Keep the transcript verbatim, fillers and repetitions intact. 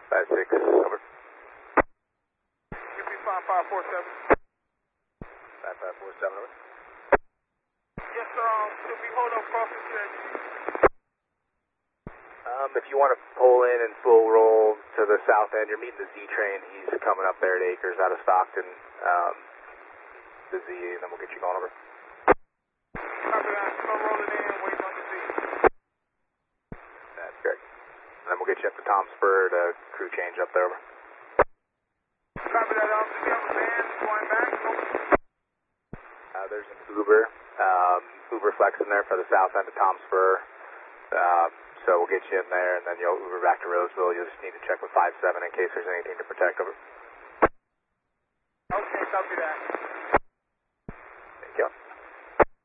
five six, over. U P five five four seven. five five four seven, over. Yes, sir. Um, should we hold up crossing to Um, if you want to pull in and full roll to the south end, you're meeting the Z train. He's coming up there at Acres out of Stockton. Um, the Z, and then we'll get you going over. Copy that. Slow rolling in, waiting on the Z. That's correct. And then we'll get you up to Tom Spur to crew change up there, over. Copy that. Um, do we have a van going back? Uh, there's an Uber, um, Uber Flex in there for the south end of Tom Spur. Um, so we'll get you in there, and then you'll Uber back to Roseville. You'll just need to check with five seven in case there's anything to protect over. Okay, copy that.